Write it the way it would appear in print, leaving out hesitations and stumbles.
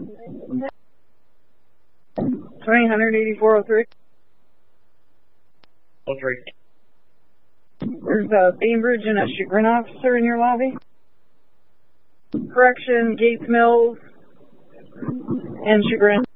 $2,184.03. There's a Bainbridge and a Chagrin officer in your lobby. Correction, Gates Mills and Chagrin.